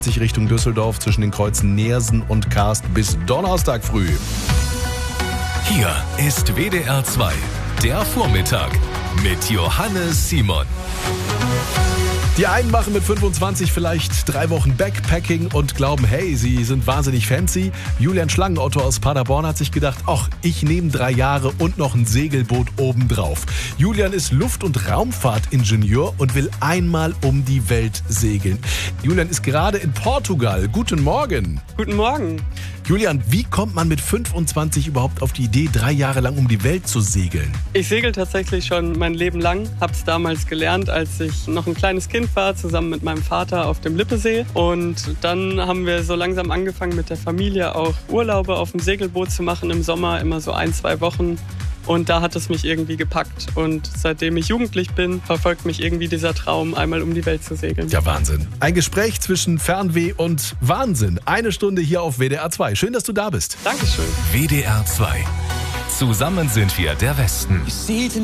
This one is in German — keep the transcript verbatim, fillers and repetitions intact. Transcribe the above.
Richtung Düsseldorf zwischen den Kreuzen Neersen und Karst bis Donnerstag früh. Hier ist W D R zwei, der Vormittag mit Johannes Simon. Die einen machen mit fünfundzwanzig vielleicht drei Wochen Backpacking und glauben, hey, sie sind wahnsinnig fancy. Julian Schlangenotto aus Paderborn hat sich gedacht, ach, ich nehme drei Jahre und noch ein Segelboot obendrauf. Julian ist Luft- und Raumfahrtingenieur und will einmal um die Welt segeln. Julian ist gerade in Portugal. Guten Morgen. Guten Morgen. Julian, wie kommt man mit fünfundzwanzig überhaupt auf die Idee, drei Jahre lang um die Welt zu segeln? Ich segel tatsächlich schon mein Leben lang. Hab's damals gelernt, als ich noch ein kleines Kind war, zusammen mit meinem Vater auf dem Lippesee. Und dann haben wir so langsam angefangen, mit der Familie auch Urlaube auf dem Segelboot zu machen im Sommer, immer so ein, zwei Wochen. Und da hat es mich irgendwie gepackt. Und seitdem ich jugendlich bin, verfolgt mich irgendwie dieser Traum, einmal um die Welt zu segeln. Ja, Wahnsinn. Ein Gespräch zwischen Fernweh und Wahnsinn. Eine Stunde hier auf W D R zwei. Schön, dass du da bist. Dankeschön. W D R zwei. Zusammen sind wir der Westen.